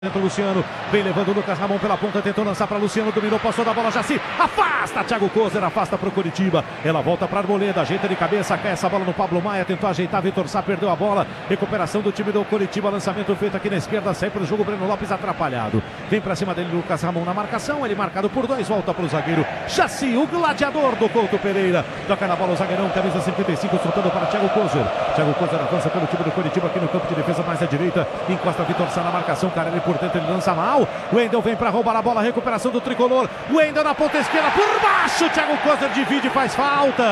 Entra o Luciano, vem levando o Lucas Ramon pela ponta, tentou lançar para Luciano, dominou, passou da bola, Jaci, afasta, Thiago Kozer, afasta para o Curitiba, ela volta para Arboleda, ajeita de cabeça, cai essa bola no Pablo Maia, tentou ajeitar, Vitor Sá perdeu a bola, recuperação do time do Curitiba, lançamento feito aqui na esquerda, sai para o jogo, Breno Lopes atrapalhado, vem para cima dele Lucas Ramon na marcação, ele marcado por dois, volta para o zagueiro, Jaci, o gladiador do Couto Pereira, toca na bola o zagueirão, camisa 55, soltando para Thiago Kozer avança pelo time do Curitiba aqui no campo de defesa mais à direita, encosta Vitor Sá na marcação, Carelli por dentro, ele lança mal. Wendel vem para roubar a bola, recuperação do tricolor. Wendel na ponta esquerda, por baixo. Thiago Kozer divide e faz falta.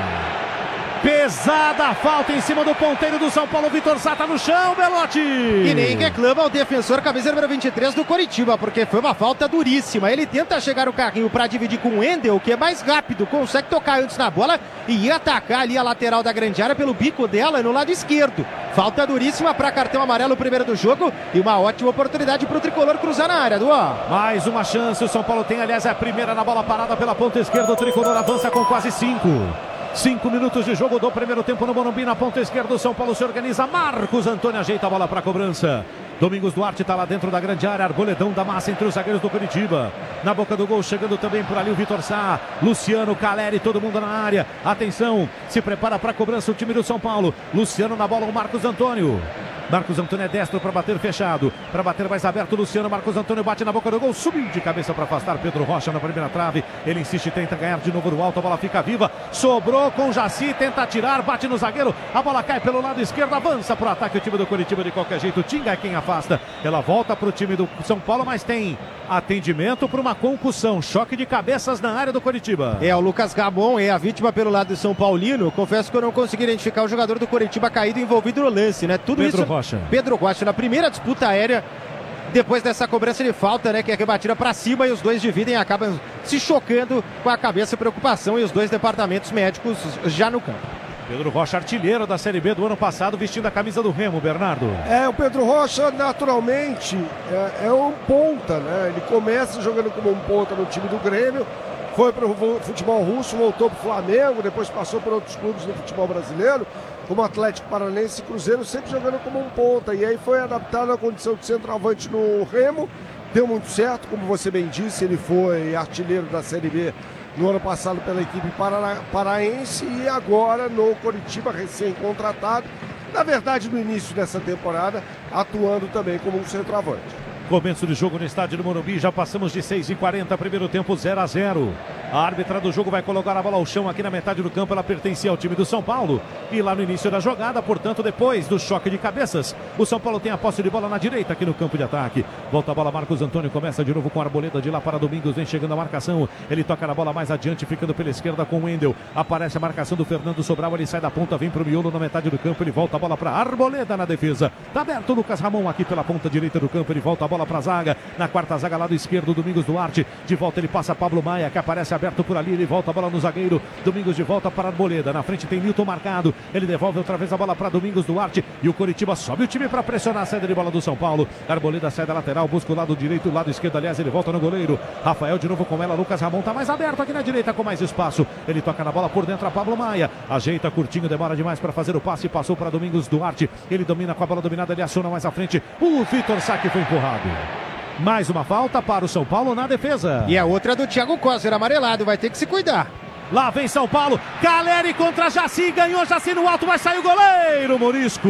Pesada falta em cima do ponteiro do São Paulo. Vitor Sá tá no chão, Belotti. E nem reclama o defensor, camisa número 23 do Coritiba, porque foi uma falta duríssima. Ele tenta chegar o carrinho para dividir com o Wendel, que é mais rápido, consegue tocar antes na bola e ir atacar ali a lateral da grande área pelo bico dela no lado esquerdo. Falta duríssima para cartão amarelo, o primeiro do jogo, e uma ótima oportunidade para o tricolor cruzar na área, Duó. Mais uma chance, o São Paulo tem, aliás, a primeira na bola parada pela ponta esquerda. O tricolor avança com quase 5 minutos de jogo do primeiro tempo no Morumbi, na ponta esquerda. O São Paulo se organiza. Marcos Antônio ajeita a bola para a cobrança. Domingos Duarte está lá dentro da grande área. Arboledão da massa entre os zagueiros do Curitiba. Na boca do gol, chegando também por ali o Vitor Sá, Luciano, Caleri, todo mundo na área. Atenção, se prepara para a cobrança o time do São Paulo. Luciano na bola, o Marcos Antônio. Marcos Antônio é destro para bater fechado. Para bater mais aberto, Luciano. Marcos Antônio bate na boca do gol. Subiu de cabeça para afastar Pedro Rocha na primeira trave. Ele insiste, tenta ganhar de novo no alto. A bola fica viva. Sobrou com Jaci. Tenta tirar, bate no zagueiro. A bola cai pelo lado esquerdo. Avança para o ataque o time do Curitiba de qualquer jeito. Tinga é quem afasta. Ela volta para o time do São Paulo, mas tem atendimento para uma concussão. Choque de cabeças na área do Curitiba. O Lucas Ramon é a vítima pelo lado do São Paulino. Confesso que eu não consegui identificar o jogador do Curitiba caído envolvido no lance, né? Tudo Pedro isso. Rocha. Pedro Rocha, na primeira disputa aérea, depois dessa cobrança de falta, né, que é rebatida para cima, e os dois dividem e acabam se chocando com a cabeça, preocupação, e os dois departamentos médicos já no campo. Pedro Rocha, artilheiro da Série B do ano passado, vestindo a camisa do Remo, Bernardo. O Pedro Rocha, naturalmente, é um ponta, né? Ele começa jogando como um ponta no time do Grêmio, foi para o futebol russo, voltou para o Flamengo, depois passou por outros clubes no futebol brasileiro, como Atlético Paranaense e Cruzeiro, sempre jogando como um ponta. E aí foi adaptado à condição de centroavante no Remo, deu muito certo, como você bem disse, ele foi artilheiro da Série B no ano passado pela equipe paraense e agora no Coritiba, recém-contratado. Na verdade, no início dessa temporada, atuando também como um centroavante. Começo de jogo no estádio do Morumbi, já passamos de 6h40, primeiro tempo 0-0. A árbitra do jogo vai colocar a bola ao chão aqui na metade do campo, ela pertencia ao time do São Paulo. E lá no início da jogada, portanto, depois do choque de cabeças, o São Paulo tem a posse de bola na direita aqui no campo de ataque. Volta a bola, Marcos Antônio começa de novo com a Arboleda de lá para Domingos, vem chegando a marcação. Ele toca na bola mais adiante, ficando pela esquerda com o Wendel. Aparece a marcação do Fernando Sobral, ele sai da ponta, vem para o miolo na metade do campo, ele volta a bola para Arboleda na defesa. Tá aberto o Lucas Ramon aqui pela ponta direita do campo, ele volta a bola para a zaga. Na quarta zaga, lado esquerdo, Domingos Duarte. De volta ele passa Pablo Maia, que aparece aberto por ali. Ele volta a bola no zagueiro. Domingos de volta para Arboleda. Na frente tem Nilton marcado. Ele devolve outra vez a bola para Domingos Duarte. E o Curitiba sobe o time para pressionar a saída de bola do São Paulo. Arboleda sai da lateral, busca o lado direito, o lado esquerdo, aliás, ele volta no goleiro. Rafael de novo com ela. Lucas Ramon tá mais aberto aqui na direita, com mais espaço. Ele toca na bola por dentro a Pablo Maia. Ajeita curtinho, demora demais para fazer o passe. Passou para Domingos Duarte. Ele domina com a bola dominada, ele aciona mais à frente. O Vitor Sá que foi empurrado. Mais uma falta para o São Paulo na defesa. E a outra do Thiago Kozer, amarelado, vai ter que se cuidar. Lá vem São Paulo, Caleri contra Jaci, ganhou Jaci no alto, vai sair o goleiro, Morisco.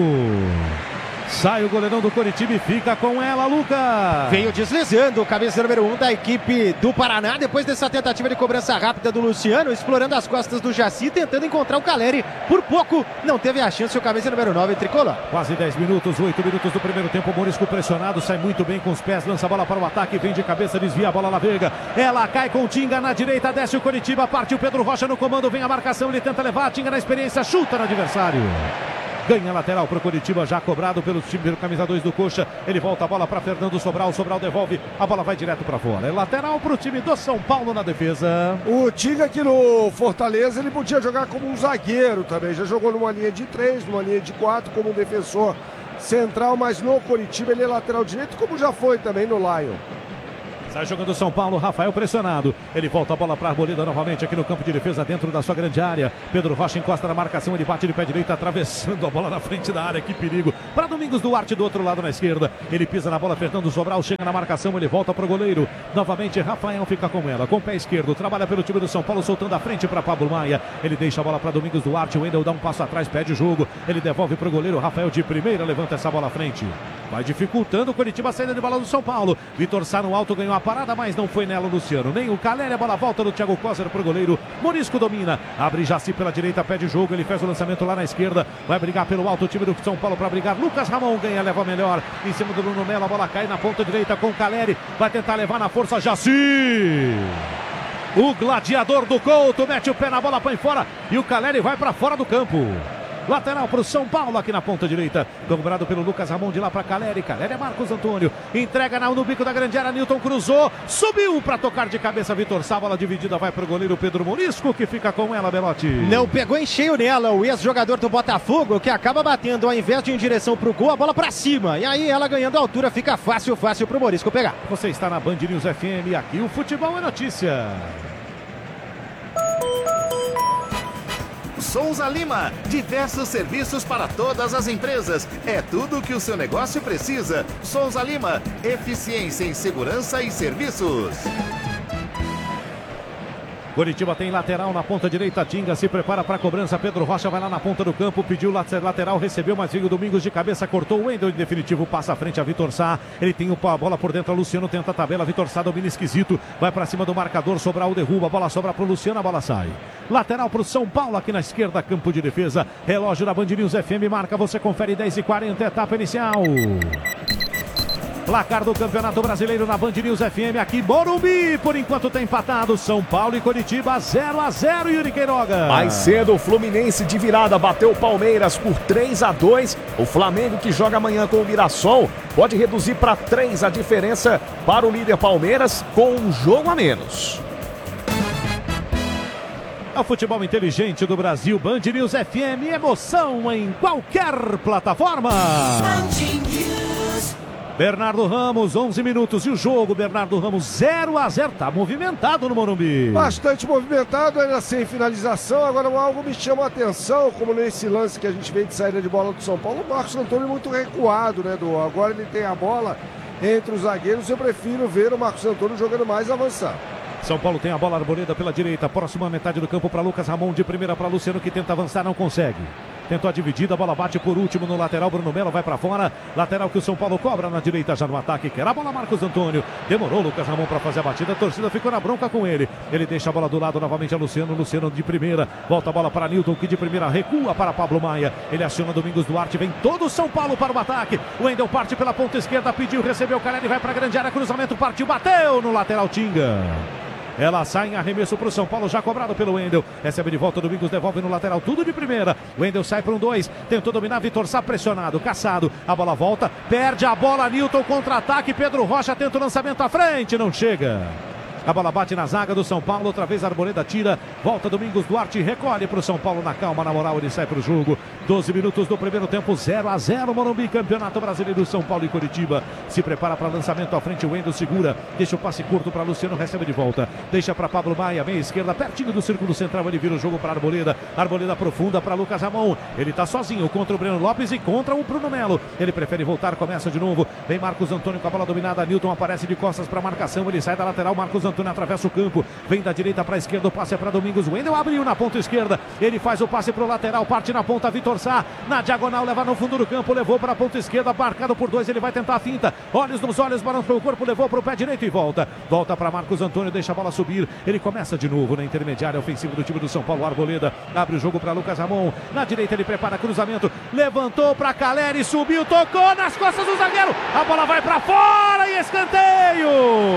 Sai o goleirão do Coritiba e fica com ela, Lucas. Veio deslizando o camisa número 1 da equipe do Paraná, depois dessa tentativa de cobrança rápida do Luciano, explorando as costas do Jaci, tentando encontrar o Caleri. Por pouco, não teve a chance o camisa número 9, tricolor. Quase 10 minutos, 8 minutos do primeiro tempo, o Morisco pressionado, sai muito bem com os pés, lança a bola para o ataque, vem de cabeça, desvia a bola na Veiga. Ela cai com Tinga na direita, desce o Coritiba, partiu Pedro Rocha no comando, vem a marcação, ele tenta levar, Tinga na experiência, chuta no adversário. Ganha lateral para o Curitiba, já cobrado pelo time do camisa 2 do Coxa. Ele volta a bola para Fernando Sobral. Sobral devolve, a bola vai direto para fora. É lateral para o time do São Paulo na defesa. O Tinga aqui no Fortaleza, ele podia jogar como um zagueiro também. Já jogou numa linha de 3, numa linha de 4, como um defensor central. Mas no Curitiba ele é lateral direito, como já foi também no Lion. Sai jogando o São Paulo, Rafael pressionado. Ele volta a bola para a Arboleda novamente aqui no campo de defesa, dentro da sua grande área. Pedro Rocha encosta na marcação, ele bate de pé direito, atravessando a bola na frente da área. Que perigo. Para Domingos Duarte do outro lado na esquerda. Ele pisa na bola, Fernando Sobral chega na marcação, ele volta para o goleiro. Novamente, Rafael fica com ela, com o pé esquerdo. Trabalha pelo time do São Paulo, soltando a frente para Pablo Maia. Ele deixa a bola para Domingos Duarte. O Wendel dá um passo atrás, pede o jogo. Ele devolve para o goleiro. Rafael de primeira levanta essa bola à frente. Vai dificultando o Coritiba, a saída de bola do São Paulo. Vitor Sá no alto ganhou a parada, mas não foi nela o Luciano. Nem o Caleri, a bola volta do Thiago Coser para o goleiro. Morisco domina. Abre Jaci pela direita, pede jogo. Ele faz o lançamento lá na esquerda. Vai brigar pelo alto o time do São Paulo para brigar. Lucas Ramon ganha, leva melhor. Em cima do Bruno Melo, a bola cai na ponta direita com o Caleri. Vai tentar levar na força Jaci. O gladiador do Couto mete o pé na bola, põe fora. E o Caleri vai para fora do campo. Lateral para o São Paulo aqui na ponta direita. Cobrado pelo Lucas Ramon de lá para Caleri. Caleri é Marcos Antônio. Entrega no bico da grande área. Nilton cruzou. Subiu para tocar de cabeça Vitor Sá. Bola dividida vai para o goleiro Pedro Morisco, que fica com ela, Belotti. Não pegou em cheio nela o ex-jogador do Botafogo, que acaba batendo ao invés de em direção para o gol, a bola para cima. E aí ela ganhando altura, fica fácil para o Morisco pegar. Você está na Band News FM. Aqui o futebol é notícia. Souza Lima, diversos serviços para todas as empresas. É tudo o que o seu negócio precisa. Souza Lima, eficiência em segurança e serviços. Coritiba tem lateral na ponta direita, Tinga se prepara para a cobrança, Pedro Rocha vai lá na ponta do campo, pediu lateral, recebeu, mas veio Domingos de cabeça, cortou o Wendel, em definitivo passa à frente a Vitor Sá, ele tem a bola por dentro, Luciano tenta a tabela, Vitor Sá domina esquisito, vai para cima do marcador, Sobral derruba, a bola sobra para o Luciano, a bola sai. Lateral para o São Paulo aqui na esquerda, campo de defesa, relógio da Band News FM, marca, você confere 10h40, etapa inicial. Placar do Campeonato Brasileiro na Band News FM, aqui Morumbi, por enquanto tem empatado, São Paulo e Coritiba 0-0, Yuri Queiroga. Mais cedo o Fluminense de virada bateu o Palmeiras por 3-2, o Flamengo que joga amanhã com o Mirassol pode reduzir para 3 a diferença para o líder Palmeiras com um jogo a menos. É o futebol inteligente do Brasil, Band News FM, emoção em qualquer plataforma. Bernardo Ramos, 11 minutos e o jogo, Bernardo Ramos 0-0, tá movimentado no Morumbi. Bastante movimentado, ainda sem finalização, agora algo me chama a atenção, como nesse lance que a gente vê de saída de bola do São Paulo, o Marcos Antônio muito recuado, né, Edu? Agora ele tem a bola entre os zagueiros, eu prefiro ver o Marcos Antônio jogando mais avançado. São Paulo tem a bola, Arboleda pela direita, próxima metade do campo para Lucas Ramon, de primeira para Luciano, que tenta avançar, não consegue. Tentou a dividida, a bola bate por último no lateral, Bruno Melo vai para fora, lateral que o São Paulo cobra na direita já no ataque, quer a bola Marcos Antônio, demorou Lucas Ramon para fazer a batida, a torcida ficou na bronca com ele deixa a bola do lado novamente a Luciano de primeira, volta a bola para Nilton, que de primeira recua para Pablo Maia, ele aciona Domingos Duarte, vem todo o São Paulo para o ataque, o Wendel parte pela ponta esquerda, pediu, recebeu o Caleri, vai para a grande área, cruzamento, partiu, bateu no lateral Tinga. Ela sai em arremesso para o São Paulo, já cobrado pelo Wendel. Recebe de volta, Domingos devolve no lateral, tudo de primeira. Wendel sai para um 2, tentou dominar, Vitor Sá pressionado, caçado. A bola volta, perde a bola, Nilton contra-ataque, Pedro Rocha tenta o lançamento à frente, não chega. A bola bate na zaga do São Paulo, outra vez a Arboleda tira, volta Domingos Duarte, recolhe para o São Paulo na calma, na moral, ele sai para o jogo. 12 minutos do primeiro tempo, 0-0, Morumbi, Campeonato Brasileiro, São Paulo e Coritiba. Se prepara para lançamento à frente, o Wendel segura, deixa o passe curto para Luciano, recebe de volta, deixa para Pablo Maia, meia esquerda, pertinho do círculo central, ele vira o jogo para Arboleda, Arboleda profunda para Lucas Ramon, ele está sozinho contra o Breno Lopes e contra o Bruno Melo, ele prefere voltar, começa de novo, vem Marcos Antônio com a bola dominada, Nilton aparece de costas para marcação, ele sai da lateral, Marcos Antônio atravessa o campo, vem da direita para a esquerda, o passe é para Domingos, Wendel abriu na ponta esquerda, ele faz o passe para o lateral, parte na ponta, Vitor Sá, na diagonal, leva no fundo do campo, levou para a ponta esquerda, marcado por 2, ele vai tentar a finta, olhos nos olhos, balão para o corpo, levou para o pé direito e volta para Marcos Antônio, deixa a bola subir, ele começa de novo na intermediária ofensiva do time do São Paulo, Arboleda, abre o jogo para Lucas Ramon, na direita ele prepara cruzamento, levantou para Caleri, subiu, tocou nas costas do zagueiro, a bola vai para fora e escanteio!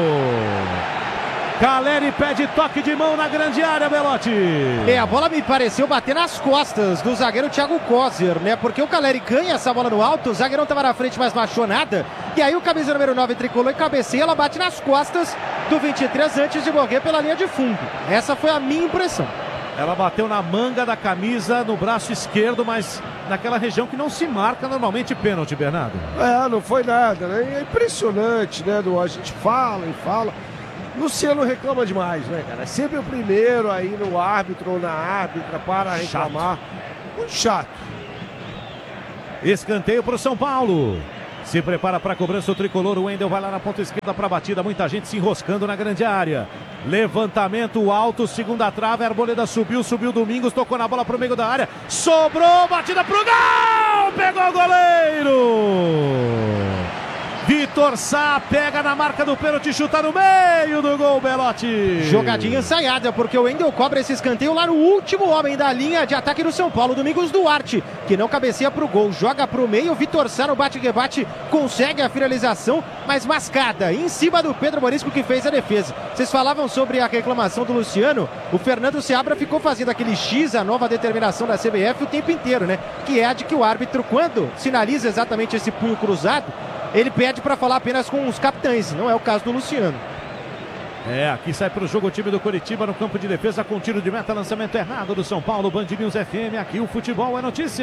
Caleri pede toque de mão na grande área, Belotti. A bola me pareceu bater nas costas do zagueiro Thiago Coser, né? Porque o Caleri ganha essa bola no alto, o zagueirão estava na frente, mas não achou nada. E aí o camisa número 9 tricolou e cabeceia, ela bate nas costas do 23 antes de morrer pela linha de fundo. Essa foi a minha impressão. Ela bateu na manga da camisa, no braço esquerdo, mas naquela região que não se marca normalmente pênalti, Bernardo. Não foi nada, né? É impressionante, né, a gente fala e fala. Luciano reclama demais, né, cara? É sempre o primeiro aí no árbitro ou na árbitra para reclamar. Muito chato. Escanteio para o São Paulo. Se prepara para a cobrança o tricolor. O Wendel vai lá na ponta esquerda para a batida. Muita gente se enroscando na grande área. Levantamento alto, segunda trave. Arboleda subiu Domingos. Tocou na bola para o meio da área. Sobrou, batida para o gol. Pegou o goleiro. Vitor Sá pega na marca do pênalti, chuta no meio do gol, Belotti. Jogadinha ensaiada, porque o Wendel cobra esse escanteio lá no último homem da linha de ataque do São Paulo, Domingos Duarte, que não cabeceia pro gol, joga pro meio, Vitor Sá no bate-rebate, consegue a finalização, mas mascada, em cima do Pedro Morisco, que fez a defesa. Vocês falavam sobre a reclamação do Luciano, o Fernando Seabra ficou fazendo aquele X, a nova determinação da CBF, o tempo inteiro, né? Que é a de que o árbitro, quando sinaliza exatamente esse punho cruzado, ele pede para falar apenas com os capitães, não é o caso do Luciano. Aqui sai para o jogo o time do Coritiba no campo de defesa com tiro de meta, lançamento errado do São Paulo, Band News FM, aqui o futebol é notícia.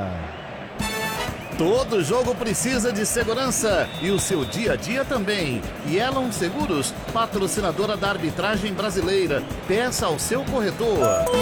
Todo jogo precisa de segurança e o seu dia a dia também. Yellow Seguros, patrocinadora da arbitragem brasileira. Peça ao seu corretor.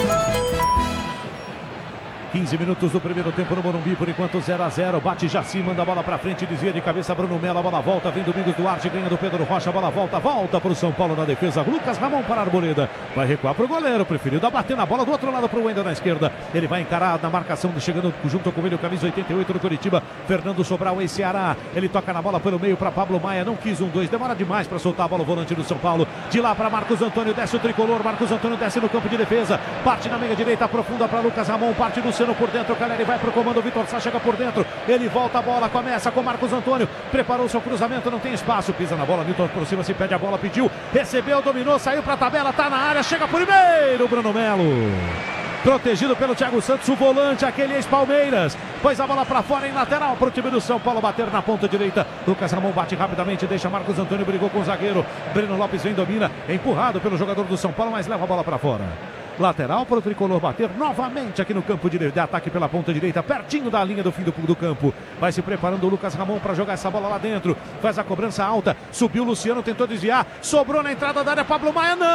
15 minutos do primeiro tempo no Morumbi, por enquanto 0-0, bate Jaci, manda a bola pra frente, desvia de cabeça Bruno Melo, a bola volta, vem Domingos Duarte, ganha do Pedro Rocha, a bola volta pro São Paulo na defesa, Lucas Ramon para a Arboleda, vai recuar pro goleiro, preferiu dar bater na bola do outro lado pro Wendel na esquerda, ele vai encarar na marcação, chegando junto com ele o camisa 88 do Coritiba, Fernando Sobral, esse Ceará, ele toca na bola pelo meio para Pablo Maia, não quis 1-2, demora demais para soltar a bola o volante do São Paulo, de lá para Marcos Antônio, desce o tricolor, Marcos Antônio desce no campo de defesa, parte na meia direita, aprofunda para Lucas Ramon, parte Luciano por dentro, Caleri vai pro comando, Vitor Sá chega por dentro, ele volta a bola, começa com Marcos Antônio, preparou seu cruzamento, não tem espaço, pisa na bola, Milton aproxima, se pede a bola, pediu, recebeu, dominou, saiu pra tabela, tá na área, chega primeiro, Bruno Melo. Protegido pelo Thiago Santos, o volante, aquele ex-Palmeiras. Pôs a bola pra fora em lateral pro time do São Paulo bater na ponta direita. Lucas Ramon bate rapidamente, deixa Marcos Antônio, brigou com o zagueiro. Breno Lopes vem, domina, é empurrado pelo jogador do São Paulo, mas leva a bola pra fora. Lateral para o tricolor bater novamente aqui no campo de ataque pela ponta direita, pertinho da linha do fim do campo. Vai se preparando o Lucas Ramon para jogar essa bola lá dentro. Faz a cobrança alta, subiu o Luciano, tentou desviar, sobrou na entrada da área, Pablo Maia, não!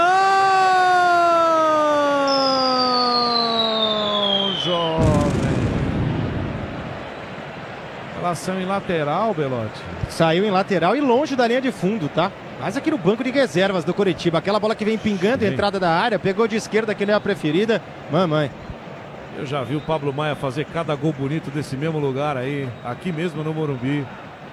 Jovem. Relação em lateral, Belotti. Saiu em lateral e longe da linha de fundo, tá? Mas aqui no banco de reservas do Coritiba, aquela bola que vem pingando, entrada da área, pegou de esquerda, que nem a preferida, mamãe. Eu já vi o Pablo Maia fazer cada gol bonito desse mesmo lugar aí, aqui mesmo no Morumbi.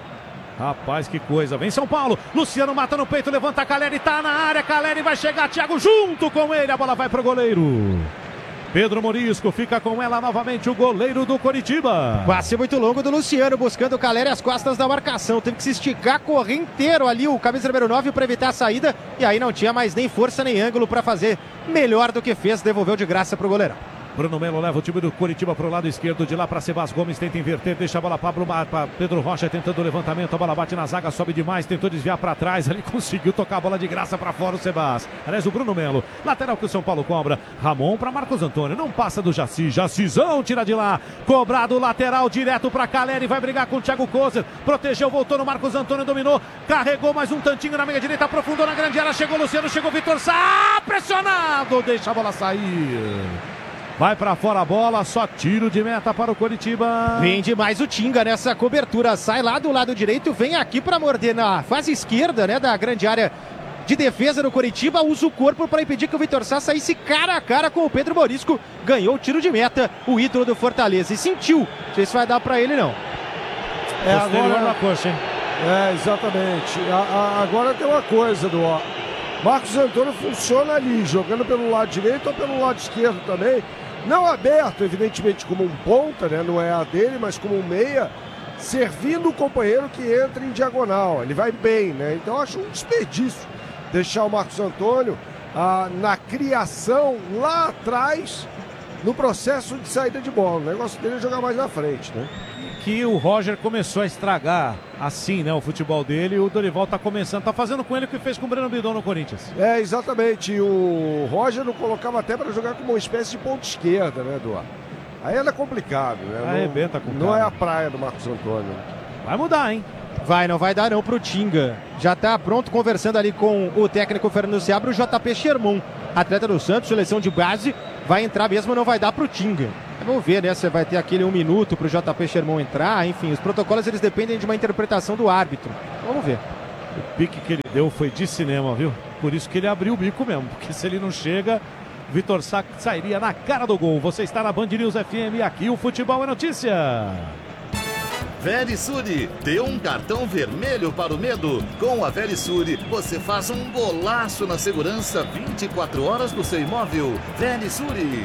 Rapaz, que coisa, vem São Paulo, Luciano mata no peito, levanta a Caleri, tá na área, Caleri vai chegar, Thiago junto com ele, a bola vai pro goleiro. Pedro Morisco fica com ela novamente, o goleiro do Coritiba. Passe muito longo do Luciano, buscando o Caleri às costas da marcação. Teve que se esticar, correr inteiro ali o camisa número 9 para evitar a saída. E aí não tinha mais nem força nem ângulo para fazer melhor do que fez. Devolveu de graça pro goleirão. Bruno Melo leva o time do Coritiba para o lado esquerdo, de lá para Sebas Gomes, tenta inverter, deixa a bola para Pedro Rocha tentando o levantamento, a bola bate na zaga, sobe demais, tentou desviar para trás, ele conseguiu tocar a bola de graça para fora o Sebas. Aliás, o Bruno Melo, lateral que o São Paulo cobra, Ramon para Marcos Antônio, não passa do Jaci, Jacizão tira de lá, cobrado lateral direto para Caleri, vai brigar com o Thiago Kozer, protegeu, voltou no Marcos Antônio, dominou, carregou mais um tantinho na meia direita, aprofundou na grande área, chegou Luciano, chegou Vitor Sá, pressionado, deixa a bola sair. Vai pra fora a bola, só tiro de meta para o Coritiba. Vem demais o Tinga nessa cobertura, sai lá do lado direito, vem aqui para morder na fase esquerda, né, da grande área de defesa do Coritiba, usa o corpo para impedir que o Vitor Sá saísse cara a cara com o Pedro Morisco, ganhou o tiro de meta, o ídolo do Fortaleza, e sentiu, não sei se vai dar para ele não. Agora na coxa, hein? Exatamente, agora tem uma coisa do Marcos Antônio funciona ali, jogando pelo lado direito ou pelo lado esquerdo também. Não aberto, evidentemente, como um ponta, né? Não é a dele, mas como um meia, servindo o companheiro que entra em diagonal. Ele vai bem, né? Então acho um desperdício deixar o Marcos Antônio na criação lá atrás, no processo de saída de bola. O negócio dele é jogar mais na frente, né? Que o Roger começou a estragar assim, né, o futebol dele, e o Dorival tá começando, tá fazendo com ele o que fez com o Breno Bidon no Corinthians. Exatamente, o Roger não colocava até para jogar como uma espécie de ponta esquerda, né, Eduardo? Aí ela é complicado, né? Arrebenta com o Não cara. é a praia do Marcos Antônio. Vai mudar, hein? Não vai dar não pro Tinga. Já tá pronto, conversando ali com o técnico Fernando Seabra, o JP Sherman, atleta do Santos, seleção de base, vai entrar mesmo, não vai dar pro Tinga. Vamos ver, né, se vai ter aquele 1 minuto pro JP Sherman entrar, enfim, os protocolos eles dependem de uma interpretação do árbitro. Vamos ver. O pique que ele deu foi de cinema, viu? Por isso que ele abriu o bico mesmo, porque se ele não chega, Vitor Sá sairia na cara do gol. Você está na Band News FM, aqui o Futebol é Notícia. Verisure, dê um cartão vermelho para o medo. Com a Verisure, você faz um golaço na segurança 24 horas do seu imóvel. Verisure.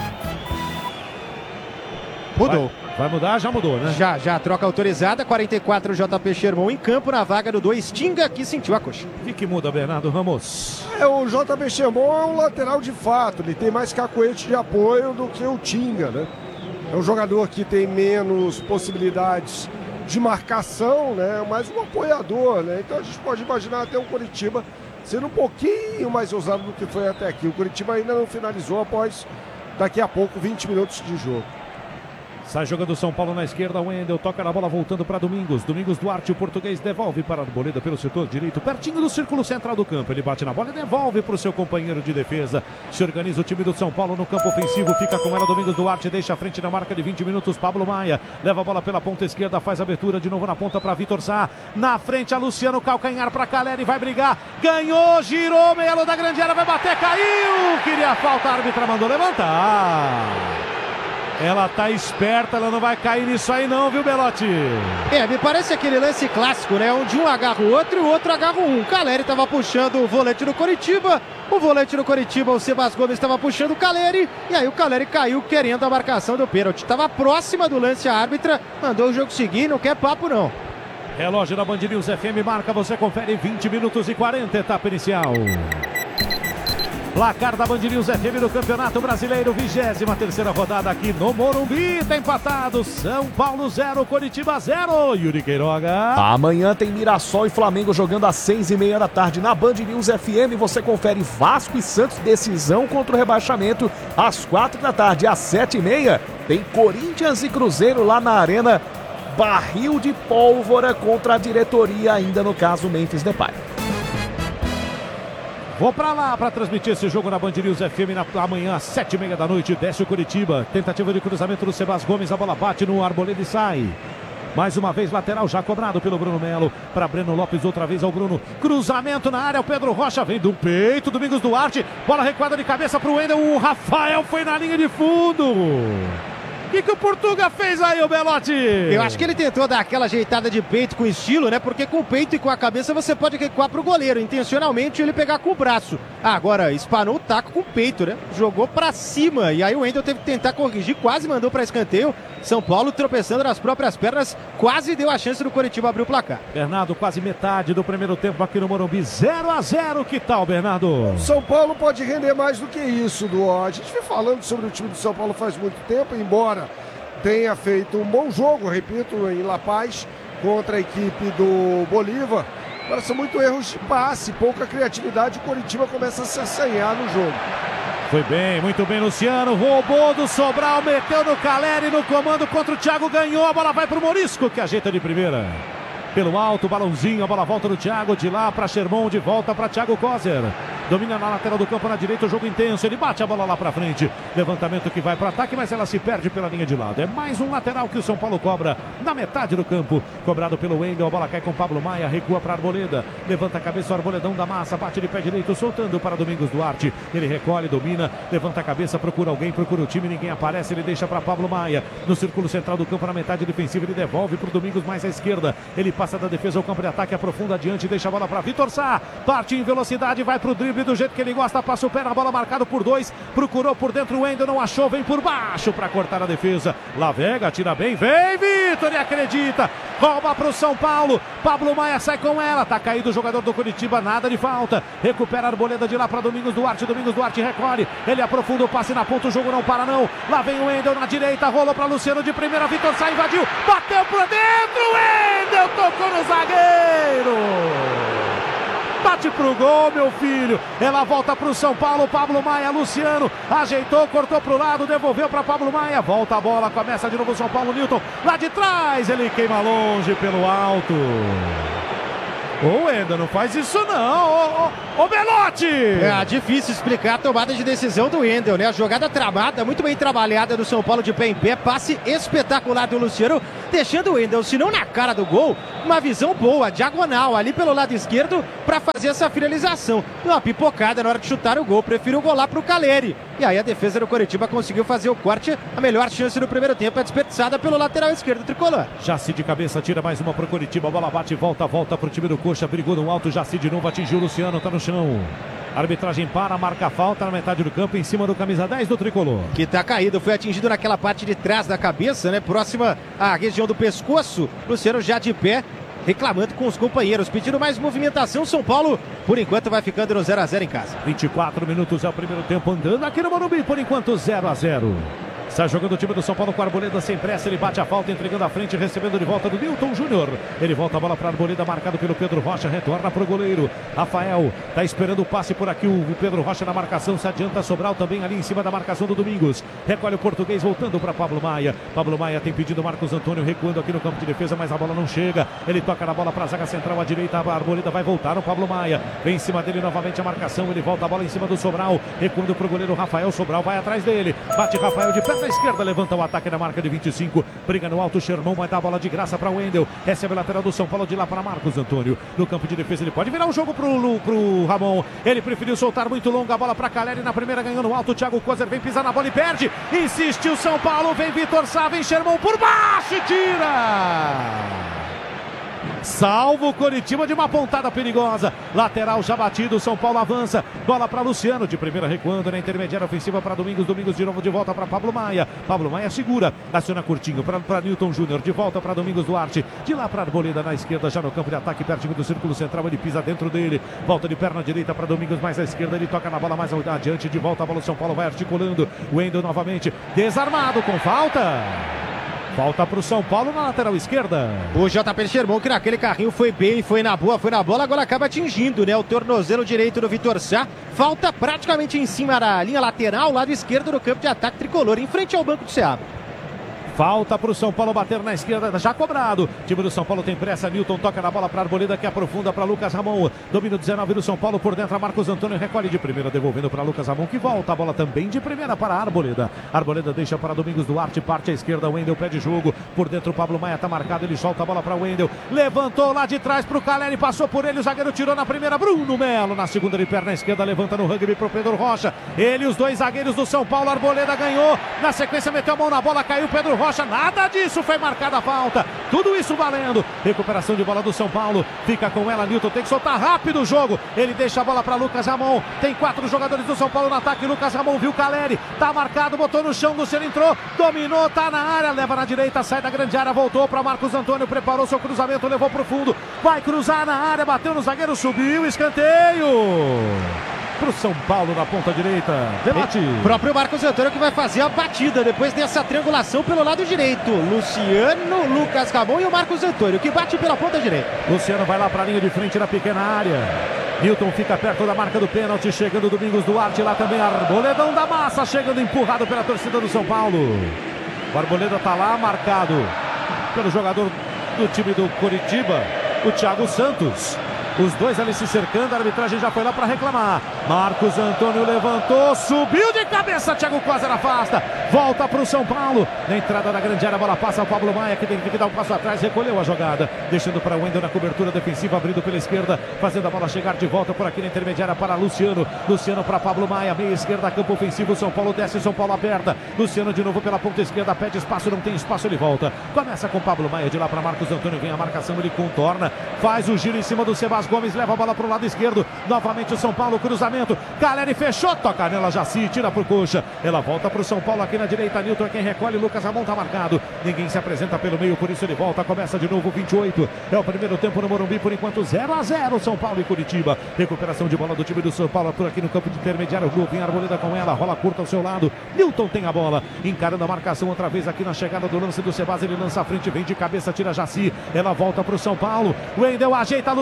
Mudou. Vai mudar? Já mudou, né? Já, troca autorizada, 44 JP Sherman em campo, na vaga do 2, Tinga, que sentiu a coxa. O que muda, Bernardo Ramos? O JP Sherman é um lateral de fato, ele tem mais cacoete de apoio do que o Tinga, né? É um jogador que tem menos possibilidades de marcação, né? Mais um apoiador, né? Então a gente pode imaginar até o Coritiba sendo um pouquinho mais ousado do que foi até aqui. O Coritiba ainda não finalizou após, daqui a pouco, 20 minutos de jogo. Sai jogando São Paulo na esquerda, o Wendel toca na bola voltando para Domingos. Domingos Duarte, o português, devolve para a Arboleda pelo setor direito, pertinho do círculo central do campo. Ele bate na bola e devolve para o seu companheiro de defesa. Se organiza o time do São Paulo no campo ofensivo, fica com ela Domingos Duarte, deixa a frente na marca de 20 minutos. Pablo Maia leva a bola pela ponta esquerda, faz a abertura de novo na ponta para Vitor Sá. Na frente a Luciano, calcanhar para Caleri, vai brigar, ganhou, girou, meio da grande área, vai bater, caiu. Queria falta, a árbitra mandou levantar. Ela tá esperta, ela não vai cair nisso aí não, viu, Belotti? Me parece aquele lance clássico, né? Onde um agarra o outro e o outro agarra um. O Caleri tava puxando o volante do Coritiba, o Sebas Gomes estava puxando o Caleri, e aí o Caleri caiu querendo a marcação do pênalti. Tava próxima do lance, a árbitra mandou o jogo seguir, não quer papo não. Relógio da Band News FM marca, você confere 20 minutos e 40, etapa inicial. Placar da Band News FM no Campeonato Brasileiro, 23ª rodada aqui no Morumbi. Tá empatado, São Paulo 0, Coritiba 0. Yuri Queiroga. Amanhã tem Mirassol e Flamengo jogando às 6h30 da tarde na Band News FM. Você confere Vasco e Santos, decisão contra o rebaixamento às 4 da tarde. Às 7h30 tem Corinthians e Cruzeiro lá na Arena. Barril de pólvora contra a diretoria, ainda no caso Memphis Depay. Vou pra lá pra transmitir esse jogo na Band News FM amanhã às 7h30 da noite. Desce o Coritiba. Tentativa de cruzamento do Sebas Gomes. A bola bate no Arboleda e sai. Mais uma vez lateral já cobrado pelo Bruno Melo. Para Breno Lopes, outra vez ao Bruno. Cruzamento na área. O Pedro Rocha vem do peito. Domingos Duarte. Bola recuada de cabeça pro Wendel. O Rafael foi na linha de fundo. O que o Portuga fez aí, o Belotti? Eu acho que ele tentou dar aquela ajeitada de peito com estilo, né? Porque com o peito e com a cabeça você pode recuar pro goleiro. Intencionalmente ele pegar com o braço. Agora, espanou o taco com o peito, né? Jogou pra cima. E aí o Wendel teve que tentar corrigir, quase mandou pra escanteio. São Paulo tropeçando nas próprias pernas, quase deu a chance do Coritiba abrir o placar. Bernardo, quase metade do primeiro tempo aqui no Morumbi, 0-0. Que tal, Bernardo? São Paulo pode render mais do que isso, Duó. A gente vem falando sobre o time do São Paulo faz muito tempo, embora tenha feito um bom jogo, repito, em La Paz, contra a equipe do Bolívar. Agora são muito erros de passe, pouca criatividade, o Coritiba começa a se assanhar no jogo. Foi bem, muito bem, Luciano, roubou do Sobral, meteu no Caleri, no comando contra o Thiago, ganhou, a bola vai pro Morisco, que ajeita de primeira. Pelo alto, balãozinho, a bola volta no Thiago, de lá para Sherman, de volta para Thiago Kozer. Domina na lateral do campo, na direita, o jogo intenso, ele bate a bola lá para frente. Levantamento que vai para ataque, mas ela se perde pela linha de lado. É mais um lateral que o São Paulo cobra na metade do campo. Cobrado pelo Wendel, a bola cai com Pablo Maia, recua para Arboleda. Levanta a cabeça, o Arboledão da massa, bate de pé direito, soltando para Domingos Duarte. Ele recolhe, domina, levanta a cabeça, procura alguém, procura o time, ninguém aparece, ele deixa para Pablo Maia. No círculo central do campo, na metade defensiva, ele devolve para o Domingos mais à esquerda. Ele passa da defesa ao campo de ataque, aprofunda adiante, deixa a bola para Vitor Sá. Parte em velocidade, vai pro drible do jeito que ele gosta, passa o pé na bola, marcado por 2. Procurou por dentro o Wendel, não achou, vem por baixo para cortar a defesa. Lavega, tira bem, vem Vitor e acredita. Rouba pro São Paulo. Pablo Maia sai com ela. Tá caído o jogador do Coritiba, nada de falta. Recupera a Arboleda de lá para Domingos Duarte. Domingos Duarte recolhe. Ele aprofunda o passe na ponta, o jogo não para não. Lá vem o Wendel na direita, rolou para Luciano de primeira. Vitor Sá invadiu, bateu por dentro. Wendel tocou no zagueiro. bate pro gol, meu filho. Ela volta pro São Paulo, Pablo Maia, Luciano, ajeitou, cortou pro lado, devolveu pra Pablo Maia, volta a bola, começa de novo o São Paulo, Newton, lá de trás, ele queima longe pelo alto. Ô, Wendel, não faz isso não, ô Belotti! É difícil explicar a tomada de decisão do Wendel, né? A jogada travada, muito bem trabalhada do São Paulo de pé em pé, passe espetacular do Luciano, deixando o Wendel, se não na cara do gol, uma visão boa, diagonal, ali pelo lado esquerdo, para fazer essa finalização. Uma pipocada na hora de chutar o gol, prefiro o gol lá pro Caleri. E aí a defesa do Coritiba conseguiu fazer o corte, a melhor chance do primeiro tempo é desperdiçada pelo lateral esquerdo tricolor. Jaci de cabeça, tira mais uma pro Coritiba, a bola bate, volta pro time do Coxa, brigou no alto, Jaci de novo, atingiu o Luciano, tá no chão. A arbitragem para, marca a falta na metade do campo, em cima do camisa 10 do tricolor. Que tá caído, foi atingido naquela parte de trás da cabeça, né? Próxima à região do pescoço. Luciano já de pé, reclamando com os companheiros, pedindo mais movimentação. São Paulo, por enquanto, vai ficando no 0-0 em casa. 24 minutos é o primeiro tempo, andando aqui no Morumbi, por enquanto 0-0. Está jogando o time do São Paulo com a Arboleda sem pressa, ele bate a falta, entregando a frente, recebendo de volta do Newton Júnior. Ele volta a bola para a Arboleda, marcado pelo Pedro Rocha, retorna para o goleiro. Rafael está esperando o passe por aqui, o Pedro Rocha na marcação, se adianta, Sobral também ali em cima da marcação do Domingos. Recolhe o português, voltando para Pablo Maia. Pablo Maia tem pedido Marcos Antônio, recuando aqui no campo de defesa, mas a bola não chega. Ele toca na bola para a zaga central, à direita, a Arboleda vai voltar o Pablo Maia. Vem em cima dele novamente a marcação, ele volta a bola em cima do Sobral, recuando para o goleiro Rafael, Sobral vai atrás dele. Bate Rafael de perna esquerda, levanta o ataque na marca de 25, briga no alto, Sherman vai dar a bola de graça para o Wendel, recebe a lateral do São Paulo de lá para Marcos Antônio, no campo de defesa ele pode virar o jogo pro Ramon, ele preferiu soltar muito longa a bola para Caleri, na primeira ganhou no alto, Thiago Kozer vem pisar na bola e perde, insistiu São Paulo, vem Vitor Sá, vem Sherman por baixo e tira! Salvo o Coritiba de uma pontada perigosa. Lateral já batido, São Paulo avança. Bola para Luciano, de primeira recuando na intermediária ofensiva para Domingos. Domingos de novo de volta para Pablo Maia. Pablo Maia segura, aciona curtinho para Newton Júnior. De volta para Domingos Duarte. De lá para Arboleda na esquerda, já no campo de ataque, pertinho do círculo central. Ele pisa dentro dele. Volta de perna direita para Domingos, mais à esquerda. Ele toca na bola mais adiante. De volta a bola, o São Paulo vai articulando. O Wendel novamente desarmado com falta. Falta para o São Paulo na lateral esquerda. O JP Sherman, que naquele carrinho foi bem, foi na boa, foi na bola, agora acaba atingindo, né? O tornozelo direito do Vitor Sá. Falta praticamente em cima da linha lateral, lado esquerdo do campo de ataque tricolor, em frente ao banco do Ceará. Falta para o São Paulo bater na esquerda, já cobrado. O time do São Paulo tem pressa, Newton toca na bola para Arboleda, que aprofunda para Lucas Ramon. Domínio 19 do São Paulo, por dentro a Marcos Antônio, recolhe de primeira, devolvendo para Lucas Ramon, que volta a bola também de primeira para Arboleda. Arboleda deixa para Domingos Duarte, parte à esquerda, Wendel pede jogo. Por dentro o Pablo Maia está marcado, ele solta a bola para Wendel. Levantou lá de trás para o Caleri, passou por ele, o zagueiro tirou na primeira, Bruno Melo na segunda de perna esquerda, levanta no rugby para o Pedro Rocha. Ele, os dois zagueiros do São Paulo, Arboleda ganhou. Na sequência meteu a mão na bola, caiu Pedro Rocha, nada disso. Isso foi marcada a falta, tudo isso valendo. Recuperação de bola do São Paulo, fica com ela, Newton tem que soltar rápido o jogo. Ele deixa a bola para Lucas Ramon. Tem 4 jogadores do São Paulo no ataque. Lucas Ramon viu Caleri, tá marcado, botou no chão, Luciano entrou, dominou, tá na área, leva na direita, sai da grande área, voltou para Marcos Antônio, preparou seu cruzamento, levou pro fundo, vai cruzar na área, bateu no zagueiro, subiu, escanteio para o São Paulo na ponta direita. Debate. O próprio Marcos Antônio que vai fazer a batida depois dessa triangulação pelo lado direito. Luciano, Lucas Ramon e o Marcos Antônio que bate pela ponta direita. Luciano vai lá para a linha de frente na pequena área. Newton fica perto da marca do pênalti, chegando Domingos Duarte, lá também Arboledão da Massa, chegando empurrado pela torcida do São Paulo. O Arboleda está lá, marcado pelo jogador do time do Coritiba, o Thiago Santos. Os dois ali se cercando, a arbitragem já foi lá para reclamar. Marcos Antônio levantou, subiu de cabeça, Thiago Kozer afasta, volta para o São Paulo. Na entrada da grande área, a bola passa ao Pablo Maia, que tem que dar um passo atrás, recolheu a jogada, deixando para o Wendel na cobertura defensiva, abrindo pela esquerda, fazendo a bola chegar de volta por aqui na intermediária para Luciano. Luciano para Pablo Maia, meia esquerda, campo ofensivo, São Paulo desce, São Paulo aperta. Luciano de novo pela ponta esquerda, pede espaço, não tem espaço, ele volta. Começa com Pablo Maia de lá para Marcos Antônio, vem a marcação, ele contorna, faz o giro em cima do Sebas Gomes, leva a bola para o lado esquerdo, novamente o São Paulo, cruzamento, Caleri fechou, toca nela, Jaci, tira por coxa, ela volta para o São Paulo aqui na direita, Newton é quem recolhe, Lucas Ramon tá marcado, ninguém se apresenta pelo meio, por isso ele volta, começa de novo, 28, é o primeiro tempo no Morumbi, por enquanto 0-0, São Paulo e Curitiba, recuperação de bola do time do São Paulo, por aqui no campo de intermediário, o vem Arboleda com ela, rola curta ao seu lado, Newton tem a bola, encarando a marcação outra vez aqui na chegada do lance do Sebas, ele lança a frente, vem de cabeça, tira Jaci, ela volta para o São Paulo, Wendel ajeita Luciano de frente,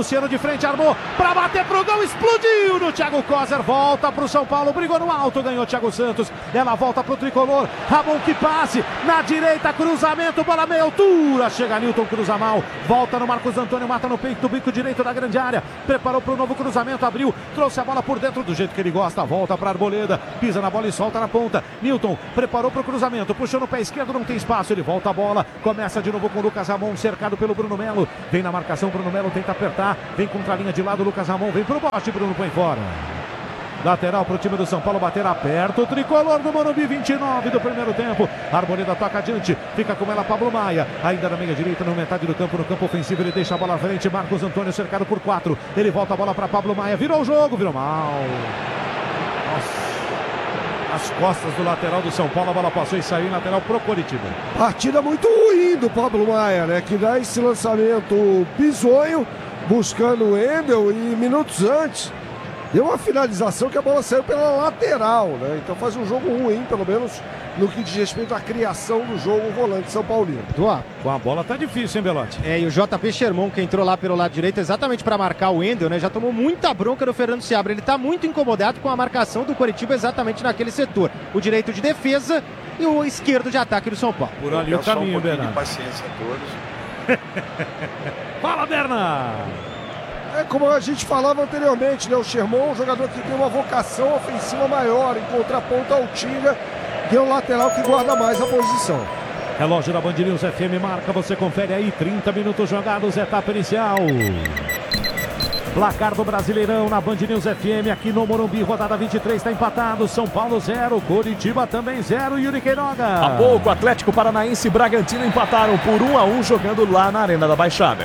frente, armou para bater pro gol, explodiu no Thiago Coser, volta pro São Paulo, brigou no alto, ganhou Thiago Santos, ela volta pro tricolor, Ramon que passe, na direita, cruzamento, bola meia altura, chega Nilton, cruza mal, volta no Marcos Antônio, mata no peito do bico direito da grande área, preparou pro novo cruzamento, abriu, trouxe a bola por dentro do jeito que ele gosta, volta pra Arboleda, pisa na bola e solta na ponta, Nilton preparou pro cruzamento, puxou no pé esquerdo, não tem espaço, ele volta a bola, começa de novo com o Lucas Ramon, cercado pelo Bruno Melo, vem na marcação, Bruno Melo tenta apertar, vem contra a linha de lado, Lucas Ramon vem pro bote, Bruno põe fora. Lateral pro time do São Paulo, bater aperto, o tricolor do Morumbi, 29 do primeiro tempo, Arboleda toca adiante, fica com ela Pablo Maia, ainda na meia direita, na metade do campo, no campo ofensivo, ele deixa a bola à frente, Marcos Antônio cercado por 4, ele volta a bola para Pablo Maia, virou o jogo, virou mal. Nossa. As costas do lateral do São Paulo, a bola passou e saiu em lateral pro Coritiba. Partida muito ruim do Pablo Maia, né? Que dá esse lançamento bizonho, buscando o Wendel, e minutos antes deu uma finalização que a bola saiu pela lateral, né? Então faz um jogo ruim, pelo menos no que diz respeito à criação do jogo, o volante São Paulino. Com a bola tá difícil, hein, Belotti? E o JP Sherman, que entrou lá pelo lado direito exatamente para marcar o Wendel, né? Já tomou muita bronca do Fernando Seabra. Ele tá muito incomodado com a marcação do Coritiba exatamente naquele setor. O direito de defesa e o esquerdo de ataque do São Paulo. Por ali o caminho, Bernardo. Paciência a todos. Fala, Bernardo! É como a gente falava anteriormente, né? O Sherman é um jogador que tem uma vocação ofensiva maior, em contraponto ao Tinga, que é o lateral que guarda mais a posição. Relógio da Band News FM marca, você confere aí, 30 minutos jogados, etapa inicial. Placar do Brasileirão na Band News FM, aqui no Morumbi, rodada 23, está empatado, São Paulo 0, Coritiba também 0, Yuri Queiroga. Há pouco, Atlético Paranaense e Bragantino empataram por 1-1 jogando lá na Arena da Baixada.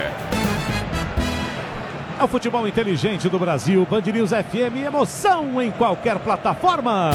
É o futebol inteligente do Brasil, Band News FM, emoção em qualquer plataforma.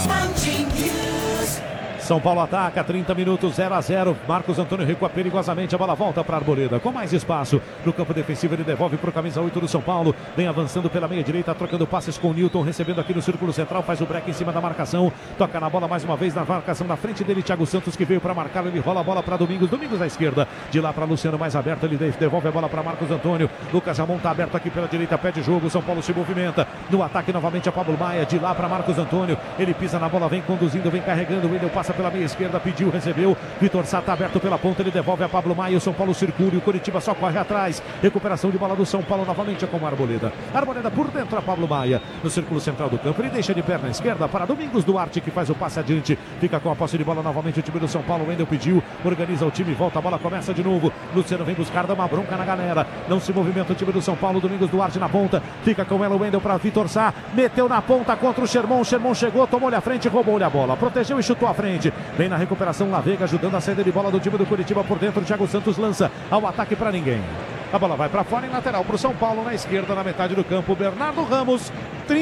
São Paulo ataca, 30 minutos, 0-0. Marcos Antônio recua perigosamente, a bola volta para Arboleda, com mais espaço. No campo defensivo, ele devolve para o camisa 8 do São Paulo. Vem avançando pela meia direita, trocando passes com o Nilton, recebendo aqui no círculo central, faz o break em cima da marcação. Toca na bola mais uma vez, na marcação na frente dele, Thiago Santos, que veio para marcar. Ele rola a bola para Domingos, Domingos à esquerda. De lá para Luciano, mais aberto, ele devolve a bola para Marcos Antônio. Lucas Ramon está aberto aqui pela direita, pede jogo. São Paulo se movimenta. No ataque novamente a Pablo Maia, de lá para Marcos Antônio. Ele pisa na bola, vem conduzindo, vem carregando. O Wendel passa pela meia esquerda, pediu, recebeu, Vitor Sá está aberto pela ponta, ele devolve a Pablo Maia, o São Paulo circula e o Coritiba só corre atrás, recuperação de bola do São Paulo novamente com a Arboleda por dentro a Pablo Maia, no círculo central do campo, ele deixa de perna esquerda para Domingos Duarte, que faz o passe adiante, fica com a posse de bola novamente o time do São Paulo, o Wendel pediu, organiza o time, volta a bola, começa de novo, Luciano vem buscar, dá uma bronca na galera, não se movimenta o time do São Paulo, Domingos Duarte na ponta, fica com ela o Wendel para Vitor Sá, meteu na ponta contra o Sherman chegou, tomou-lhe a frente, roubou-lhe a bola, protegeu e chutou à frente, vem na recuperação La Vega, ajudando a saída de bola do time do Coritiba por dentro, Thiago Santos lança ao ataque para ninguém. A bola vai para fora em lateral para o São Paulo, na esquerda, na metade do campo, Bernardo Ramos,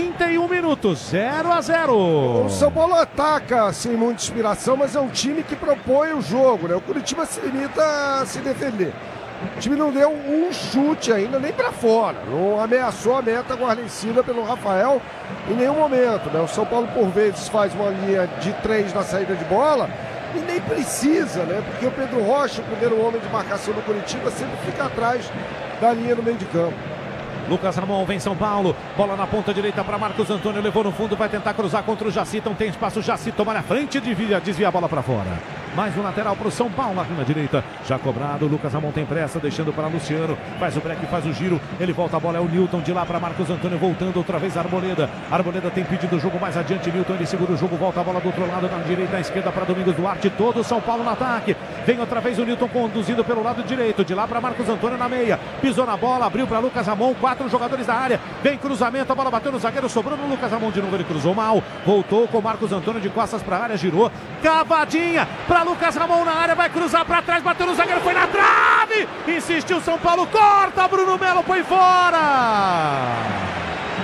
31 minutos, 0-0. O São Paulo ataca sem muita inspiração, mas é um time que propõe o jogo, né? O Coritiba se limita a se defender. O time não deu um chute ainda, nem para fora. Não ameaçou a meta guarnecida pelo Rafael em nenhum momento, né? O São Paulo, por vezes, faz uma linha de 3 na saída de bola, e nem precisa, né? Porque o Pedro Rocha, o primeiro homem de marcação do Coritiba, sempre fica atrás da linha no meio de campo. Lucas Ramon vem São Paulo, bola na ponta direita para Marcos Antônio, levou no fundo, vai tentar cruzar contra o Jaci, não tem espaço, Jaci toma na frente, desvia a bola para fora. Mais um lateral para o São Paulo, aqui na direita, já cobrado, Lucas Ramon tem pressa, deixando para Luciano, faz o break, faz o giro, ele volta a bola, é o Nilton, de lá para Marcos Antônio, voltando outra vez a Arboleda, Arboleda tem pedido o jogo mais adiante, Nilton, ele segura o jogo, volta a bola do outro lado, na direita, à esquerda para Domingos Duarte, todo o São Paulo no ataque, vem outra vez o Nilton conduzindo pelo lado direito, de lá para Marcos Antônio na meia, pisou na bola, abriu para Lucas Ramon, 4 jogadores da área, vem cruzamento, a bola bateu no zagueiro, sobrou no Lucas Ramon de novo, ele cruzou mal, voltou com Marcos Antônio de costas para a área, girou, cavadinha para Lucas Ramon na área, vai cruzar para trás, bateu no zagueiro, foi na trave, insistiu São Paulo, corta, Bruno Melo, põe fora.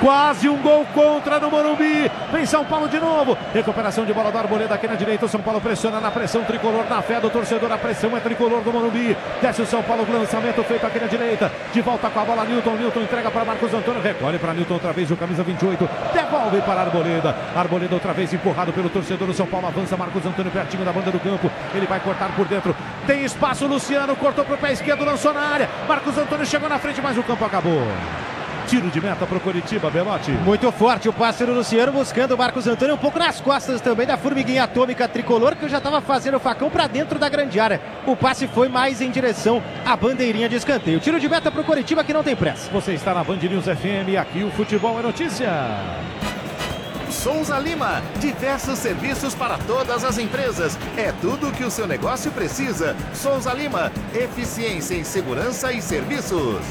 Quase um gol contra no Morumbi. Vem São Paulo de novo. Recuperação de bola do Arboleda aqui na direita. O São Paulo pressiona na pressão tricolor, na fé do torcedor. A pressão é tricolor do Morumbi. Desce o São Paulo, lançamento feito aqui na direita. De volta com a bola, Nilton. Nilton entrega para Marcos Antônio. Recolhe para Nilton outra vez, o camisa 28. Devolve para Arboleda. Arboleda outra vez empurrado pelo torcedor. O São Paulo avança. Marcos Antônio pertinho da banda do campo. Ele vai cortar por dentro. Tem espaço, Luciano. Cortou para o pé esquerdo, lançou na área. Marcos Antônio chegou na frente, mas o campo acabou. Tiro de meta para o Coritiba, Belotti. Muito forte o passe do Luciano, buscando o Marcos Antônio, um pouco nas costas também da formiguinha atômica tricolor, que já estava fazendo o facão para dentro da grande área. O passe foi mais em direção à bandeirinha de escanteio. Tiro de meta para o Coritiba, que não tem pressa. Você está na Band News FM, aqui o futebol é notícia. Souza Lima, diversos serviços para todas as empresas. É tudo o que o seu negócio precisa. Souza Lima, eficiência em segurança e serviços.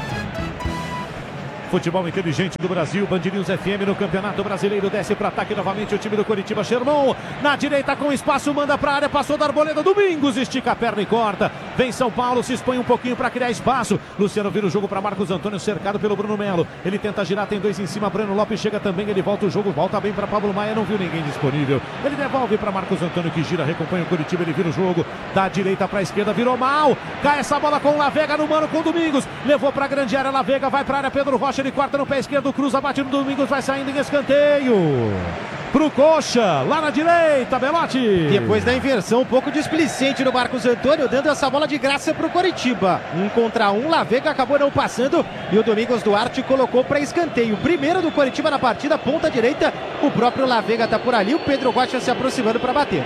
Futebol inteligente do Brasil, Band News FM no Campeonato Brasileiro, desce para ataque novamente o time do Coritiba, Sherman, na direita com espaço, manda para a área, passou da Arboleda, Domingos estica a perna e corta, vem São Paulo, se expõe um pouquinho para criar espaço, Luciano vira o jogo para Marcos Antônio, cercado pelo Bruno Melo, ele tenta girar, tem dois em cima, Breno Lopes chega também, ele volta o jogo, volta bem para Pablo Maia, não viu ninguém disponível, ele devolve para Marcos Antônio que gira, recompanha o Coritiba, ele vira o jogo, da direita para a esquerda, virou mal, cai essa bola com o Lavega no mano com o Domingos, levou para a grande área, Lavega vai para a área, Pedro Rocha, ele corta no pé esquerdo, cruza, bate no Domingos, vai saindo em escanteio pro Coxa, lá na direita, Belotti. Depois da inversão, um pouco displicente no Marcos Antônio, dando essa bola de graça pro Coritiba. 1 contra 1, Lavega acabou não passando e o Domingos Duarte colocou para escanteio. Primeiro do Coritiba na partida, ponta direita, o próprio Lavega tá por ali, o Pedro Rocha se aproximando para bater.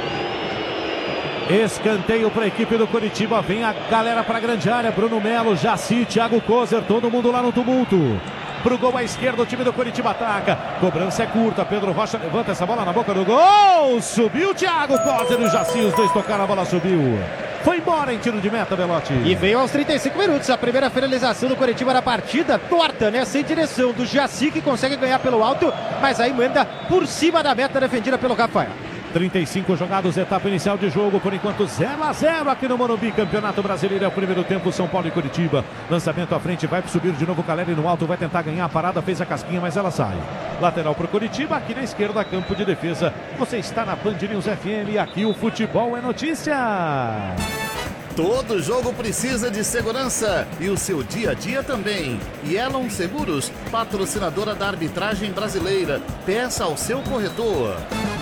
Escanteio para a equipe do Coritiba, vem a galera para a grande área, Bruno Melo, Jaci, Thiago Kozer, todo mundo lá no tumulto. Pro gol à esquerda, o time do Coritiba ataca. Cobrança é curta, Pedro Rocha levanta essa bola na boca do gol. Subiu o Thiago Kozer e o Jaci, os dois tocaram, a bola subiu. Foi embora em tiro de meta, Belotti. E veio aos 35 minutos a primeira finalização do Coritiba na partida. Torta, né? Sem direção do Jaci, que consegue ganhar pelo alto, mas aí manda por cima da meta defendida pelo Rafael. 35 jogados, etapa inicial de jogo, por enquanto 0-0 aqui no Morumbi, Campeonato Brasileiro, é o primeiro tempo, São Paulo e Coritiba, lançamento à frente, vai subir de novo o Caleri no alto, vai tentar ganhar a parada, fez a casquinha, mas ela sai. Lateral para o Coritiba, aqui na esquerda, campo de defesa, você está na Band News FM, aqui o futebol é notícia. Todo jogo precisa de segurança e o seu dia a dia também. Yellow Seguros, patrocinadora da arbitragem brasileira, peça ao seu corretor.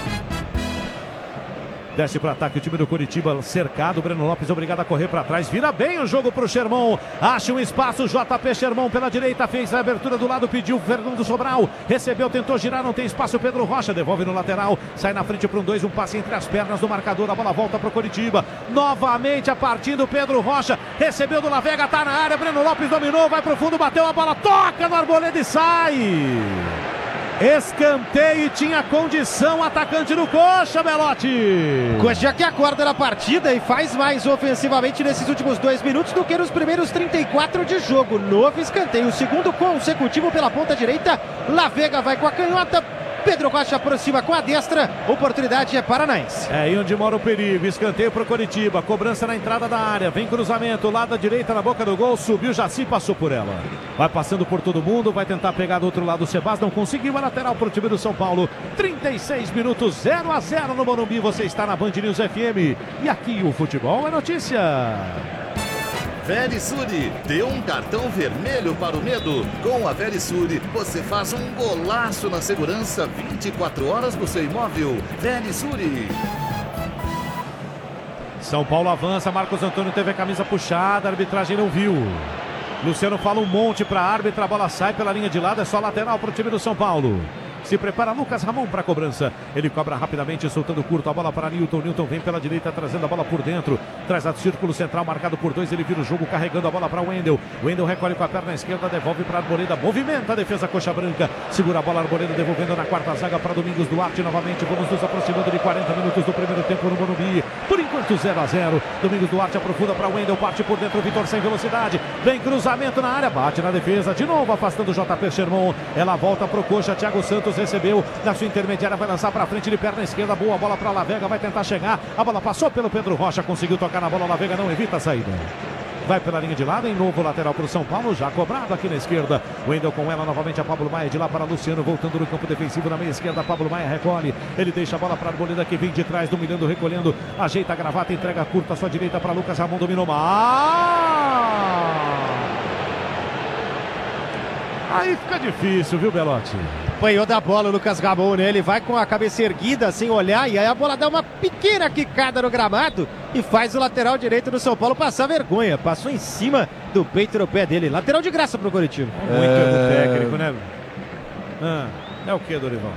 Desce para ataque o time do Coritiba, cercado, Breno Lopes obrigado a correr para trás, vira bem o jogo para o Sherman, acha um espaço, JP Sherman pela direita, fez a abertura do lado, pediu Fernando Sobral, recebeu, tentou girar, não tem espaço, Pedro Rocha devolve no lateral, sai na frente para um 2, um passe entre as pernas do marcador, a bola volta para o Coritiba, novamente a partir do Pedro Rocha, recebeu do Lavega, tá na área, Breno Lopes dominou, vai pro fundo, bateu a bola, toca no Arboleda e sai. Escanteio e tinha condição, atacante do Coxa, Belotti. Coxa que acorda na partida e faz mais ofensivamente nesses últimos 2 minutos do que nos primeiros 34 de jogo. Novo escanteio, o segundo consecutivo pela ponta direita. Lavega vai com a canhota. Pedro Rocha aproxima com a destra, oportunidade é paranaense. É aí onde mora o perigo, escanteio para o Coritiba, cobrança na entrada da área, vem cruzamento, lado da direita na boca do gol, subiu Jaci, passou por ela. Vai passando por todo mundo, vai tentar pegar do outro lado o Sebas, não conseguiu, a lateral para o time do São Paulo. 36 minutos, 0-0 no Morumbi, você está na Band News FM e aqui o futebol é notícia. Verisure, dê um cartão vermelho para o medo. Com a Verisure, você faz um golaço na segurança 24 horas do seu imóvel. Verisure. São Paulo avança, Marcos Antônio teve a camisa puxada, a arbitragem não viu. Luciano fala um monte para a árbitra, a bola sai pela linha de lado, é só lateral para o time do São Paulo. Se prepara Lucas Ramon para a cobrança. Ele cobra rapidamente, soltando curto a bola para Nilton. Nilton vem pela direita, trazendo a bola por dentro. Traz a círculo central, marcado por 2. Ele vira o jogo, carregando a bola para o Wendel. Wendel recolhe com a perna esquerda, devolve para Arboleda. Movimenta a defesa coxa branca. Segura a bola, Arboleda devolvendo na quarta zaga para Domingos Duarte. Novamente, vamos nos aproximando de 40 minutos do primeiro tempo no Morumbi. Por enquanto, 0-0. Domingos Duarte aprofunda para o Wendel. Parte por dentro, Vitor sem velocidade. Vem cruzamento na área, bate na defesa. De novo, afastando o JP Sherman. Ela volta para o coxa. Thiago Santos recebeu. Na sua intermediária, vai lançar para frente de perna esquerda, boa bola para Lavega, vai tentar chegar, a bola passou pelo Pedro Rocha, conseguiu tocar na bola, Lavega não evita a saída. vai pela linha de lado, em novo lateral para o São Paulo, já cobrado aqui na esquerda. Wendel com ela novamente, a Pablo Maia de lá para Luciano, voltando no campo defensivo na meia esquerda. Pablo Maia recolhe, ele deixa a bola para a Arboleda que vem de trás, dominando, recolhendo, ajeita a gravata, entrega curta à sua direita para Lucas Ramon, dominou Aí fica difícil, viu, Belotti? Apanhou da bola o Lucas Ramon, né? Ele vai com a cabeça erguida, sem olhar, e aí a bola dá uma pequena quicada no gramado e faz o lateral direito do São Paulo passar vergonha. Passou em cima do peito no pé dele. Lateral de graça pro Coritiba. Muito erro técnico, né? É o que, Dorival?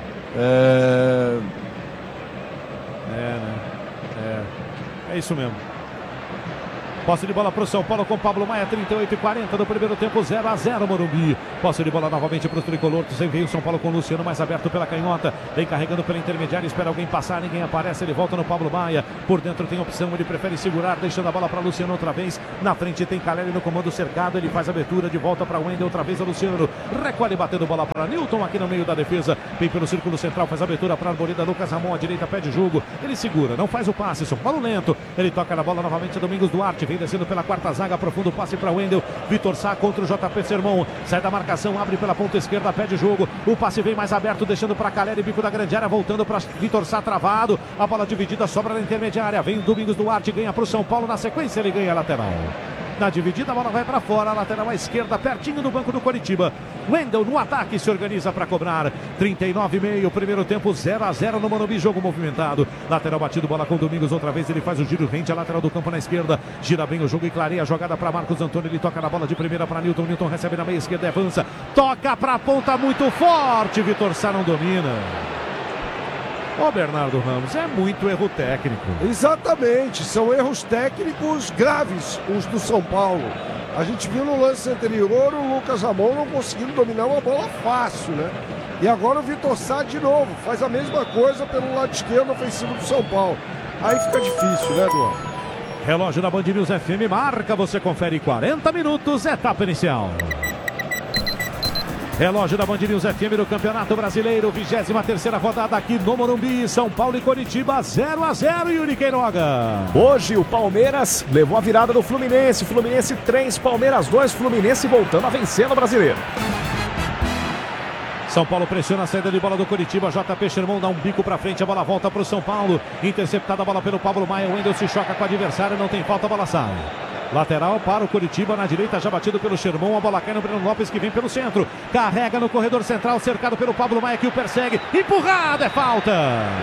É isso mesmo. Posse de bola para o São Paulo com Pablo Maia, 38:40 do primeiro tempo, 0-0 Morumbi. Posse de bola novamente para o tricolor. Sem veio o São Paulo com o Luciano mais aberto pela canhota. Vem carregando pela intermediária, espera alguém passar, ninguém aparece. Ele volta no Pablo Maia. Por dentro tem opção, ele prefere segurar, deixando a bola para Luciano outra vez. Na frente tem Caleri no comando cercado. Ele faz a abertura de volta para o Wendel, outra vez a Luciano. Recolhe batendo bola para Newton aqui no meio da defesa. Vem pelo círculo central, faz a abertura para a Arboleda. Lucas Ramon à direita, pede jogo. Ele segura, não faz o passe. São Paulo lento. Ele toca na bola novamente. Domingos Duarte vem descendo pela quarta zaga, profundo passe para Wendel. Vitor Sá contra o JP Sermão. Sai da marcação, abre pela ponta esquerda, pede jogo. O passe vem mais aberto, deixando para Caleri, bico da grande área, voltando para Vitor Sá travado. A bola dividida, sobra na intermediária. Vem o Domingos Duarte, ganha para o São Paulo. Na sequência, ele ganha a lateral. Na dividida, a bola vai para fora, a lateral à esquerda, pertinho do banco do Coritiba. Wendel no ataque se organiza para cobrar. 39,5, primeiro tempo, 0-0 no Morumbi, jogo movimentado. Lateral batido, bola com o Domingos outra vez, ele faz o giro, rente a lateral do campo na esquerda. Gira bem o jogo e clareia a jogada para Marcos Antônio. Ele toca na bola de primeira para Newton. Newton recebe na meia esquerda e avança. Toca para a ponta muito forte. Vitor Sá não domina. Ô Bernardo Ramos, é muito erro técnico. Exatamente, são erros técnicos graves os do São Paulo. A gente viu no lance anterior o Lucas Ramon não conseguindo dominar uma bola fácil, né? E agora o Vitor Sá de novo, faz a mesma coisa pelo lado esquerdo ofensivo do São Paulo. Aí fica difícil, né, Eduardo? Relógio da Band News FM marca, você confere 40 minutos, etapa inicial. Relógio da Band News FM do Campeonato Brasileiro, 23ª rodada aqui no Morumbi, São Paulo e Coritiba, 0-0, Yuri Queiroga. Hoje o Palmeiras levou a virada do Fluminense, Fluminense 3, Palmeiras 2, Fluminense voltando a vencer no Brasileiro. São Paulo pressiona a saída de bola do Coritiba, JP Sherman dá um bico pra frente, a bola volta pro São Paulo, interceptada a bola pelo Pablo Maia, o Wendel se choca com o adversário, não tem falta, a bola sai. Lateral para o Coritiba, na direita já batido pelo Sherman, a bola cai no Breno Lopes que vem pelo centro, carrega no corredor central, cercado pelo Pablo Maia que o persegue, empurrado, é falta!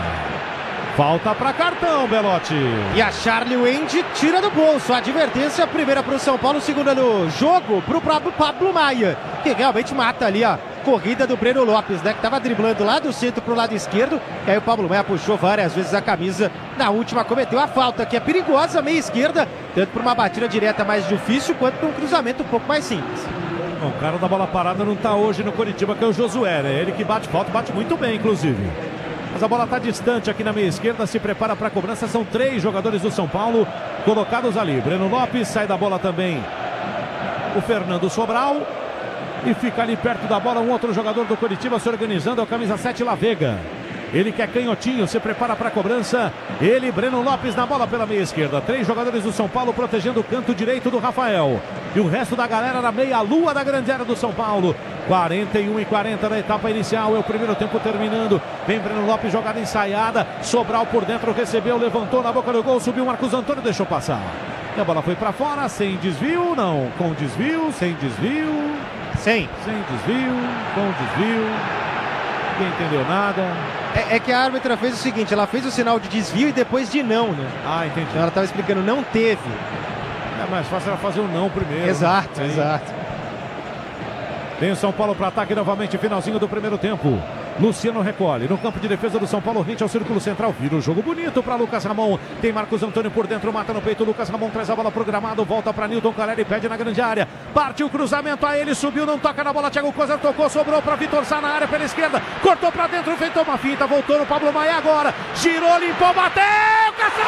Falta para cartão, Belotti. E a Charlie Wendy tira do bolso. A advertência, primeira para o São Paulo, segunda no jogo para o próprio Pablo Maia, que realmente mata ali a corrida do Breno Lopes, né? Que estava driblando lá do centro para o lado esquerdo. E aí o Pablo Maia puxou várias vezes a camisa. Na última cometeu a falta, que é perigosa, meia esquerda, tanto para uma batida direta mais difícil, quanto para um cruzamento um pouco mais simples. Bom, o cara da bola parada não está hoje no Coritiba, que é o Josué, né? Ele que bate falta, bate muito bem, inclusive. Mas a bola está distante aqui na meia esquerda, se prepara para a cobrança. São 3 jogadores do São Paulo colocados ali. Breno Lopes, sai da bola também o Fernando Sobral. E fica ali perto da bola um outro jogador do Coritiba se organizando, é o camisa 7, Lavega. Ele que é canhotinho, se prepara para a cobrança. Ele, Breno Lopes na bola pela meia esquerda. 3 jogadores do São Paulo protegendo o canto direito do Rafael. E o resto da galera na meia-lua da grande área do São Paulo. 41:40 da etapa inicial, é o primeiro tempo terminando. Vem Breno Lopes, jogada ensaiada. Sobral por dentro, recebeu, levantou na boca do gol, subiu Marcos Antônio, deixou passar. E a bola foi para fora, sem desvio, não. Com desvio, sem desvio. Sem desvio, com desvio. Ninguém entendeu nada. É que a árbitra fez o seguinte, ela fez o sinal de desvio e depois de não, né? Ah, entendi. Então ela estava explicando, não teve. É mais fácil ela fazer o não primeiro. Exato, né? exato. Vem o São Paulo para ataque novamente, finalzinho do primeiro tempo. Luciano recolhe no campo de defesa do São Paulo, rente ao círculo central, vira o jogo bonito para Lucas Ramon. Tem Marcos Antônio por dentro, mata no peito, Lucas Ramon traz a bola programado, volta para Newton Caleri, pede na grande área, parte o cruzamento a ele, subiu, não toca na bola, Thiago Cozer tocou, sobrou para Vitor Sá na área pela esquerda, cortou para dentro, feitou uma finta, voltou no Pablo Maia agora, girou, limpou, bateu!